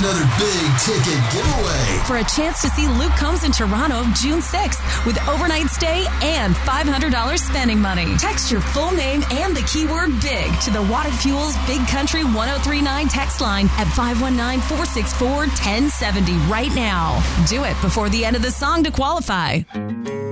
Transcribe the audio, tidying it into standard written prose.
another big ticket giveaway. For a chance to see Luke Combs in Toronto June 6th with overnight stay and $500 spending money. Text your full name and the keyword BIG to the Water Fuels Big Country 1039 text line at 519-464-1070 right now. Do it before the end of the song to qualify.